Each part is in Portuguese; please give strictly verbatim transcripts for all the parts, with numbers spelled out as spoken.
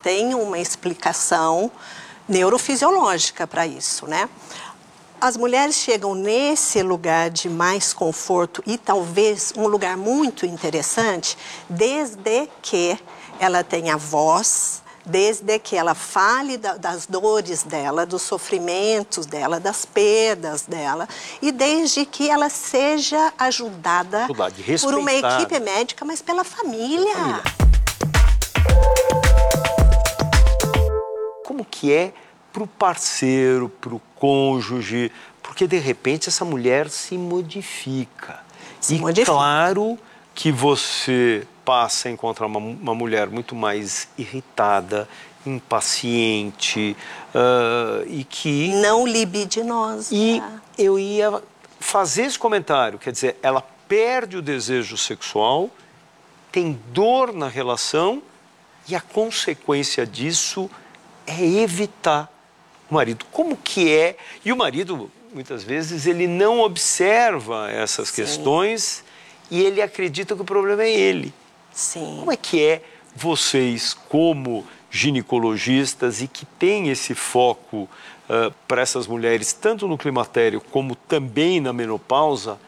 tem uma explicação neurofisiológica para isso, né? As mulheres chegam nesse lugar de mais conforto e talvez um lugar muito interessante desde que ela tenha voz, desde que ela fale da, das dores dela, dos sofrimentos dela, das perdas dela e desde que ela seja ajudada Ajudar, por uma equipe médica, mas pela família. Pela família. Como que é para o parceiro, para o cônjuge, porque de repente essa mulher se modifica. Se e modifica. Claro que você passa a encontrar uma, uma mulher muito mais irritada, impaciente uh, e que... Não libidinosa. E eu ia fazer esse comentário, quer dizer, ela perde o desejo sexual, tem dor na relação e a consequência disso é evitar o marido. Como que é? E o marido, muitas vezes, ele não observa essas Sim. questões e ele acredita que o problema é ele. Sim. Como é que é vocês, como ginecologistas e que têm esse foco uh, para essas mulheres, tanto no climatério como também na menopausa,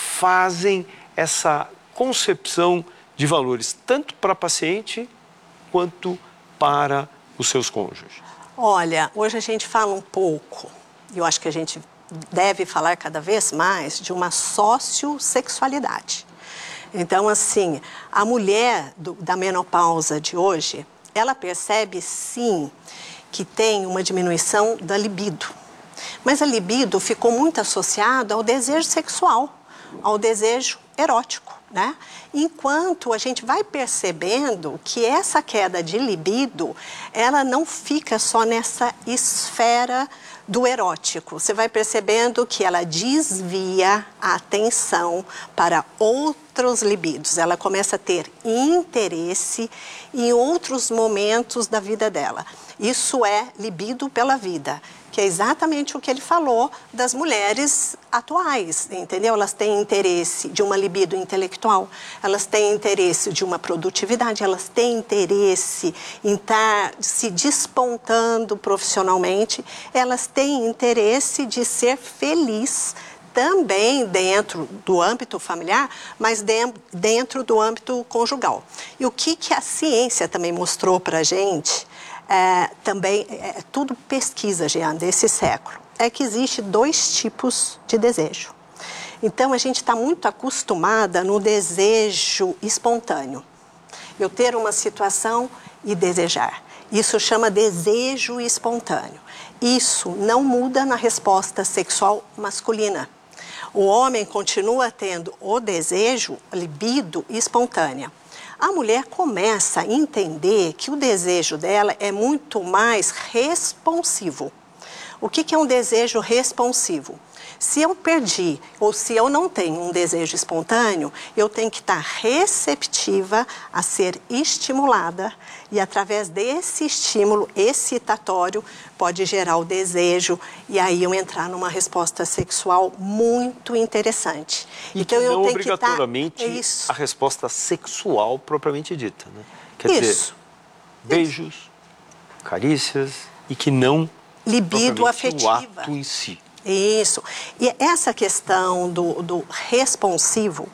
fazem essa concepção de valores, tanto para a paciente quanto para os seus cônjuges? Olha, hoje a gente fala um pouco, e eu acho que a gente deve falar cada vez mais, de uma sociossexualidade. Então, assim, a mulher do, da menopausa de hoje, ela percebe, sim, que tem uma diminuição da libido. Mas a libido ficou muito associada ao desejo sexual, ao desejo erótico, né? Enquanto a gente vai percebendo que essa queda de libido, ela não fica só nessa esfera do erótico. Você vai percebendo que ela desvia a atenção para outros libidos. Ela começa a ter interesse em outros momentos da vida dela. Isso é libido pela vida, que é exatamente o que ele falou das mulheres atuais, entendeu? Elas têm interesse de uma libido intelectual, elas têm interesse de uma produtividade, elas têm interesse em estar se despontando profissionalmente, elas têm interesse de ser feliz também dentro do âmbito familiar, mas dentro do âmbito conjugal. E o que, que a ciência também mostrou para a gente, É, também, é, tudo pesquisa, Jean, desse século, é que existe dois tipos de desejo. Então, a gente está muito acostumada no desejo espontâneo. Eu ter uma situação e desejar. Isso chama desejo espontâneo. Isso não muda na resposta sexual masculina. O homem continua tendo o desejo, libido espontânea. A mulher começa a entender que o desejo dela é muito mais responsivo. O que que é um desejo responsivo? Se eu perdi ou se eu não tenho um desejo espontâneo, eu tenho que estar receptiva a ser estimulada e através desse estímulo excitatório pode gerar o desejo e aí eu entrar numa resposta sexual muito interessante. E então que eu não tenho obrigatoriamente que tá... Isso. a resposta sexual propriamente dita, né? Quer Isso. dizer, beijos, Isso. carícias e que não libido afetiva. O ato em si. Isso. E essa questão do, do responsivo,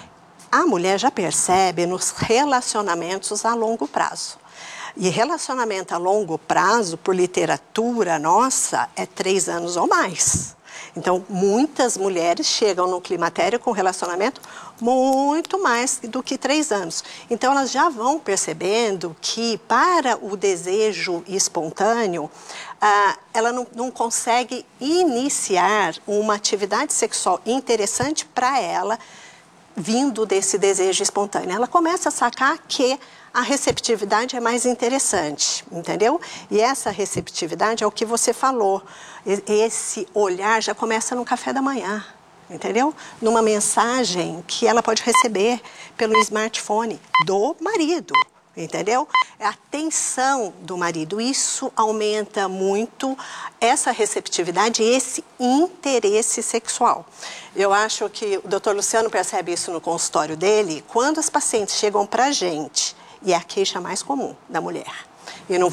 a mulher já percebe nos relacionamentos a longo prazo. E relacionamento a longo prazo, por literatura nossa, é três anos ou mais. Então, muitas mulheres chegam no climatério com relacionamento muito mais do que três anos. Então, elas já vão percebendo que, para o desejo espontâneo, ah, ela não, não consegue iniciar uma atividade sexual interessante para ela, vindo desse desejo espontâneo. Ela começa a sacar que a receptividade é mais interessante, entendeu? E essa receptividade é o que você falou. Esse olhar já começa no café da manhã, entendeu? Numa mensagem que ela pode receber pelo smartphone do marido, entendeu? A atenção do marido, isso aumenta muito essa receptividade e esse interesse sexual. Eu acho que o doutor Luciano percebe isso no consultório dele, quando as pacientes chegam para a gente, e é a queixa mais comum da mulher. Eu não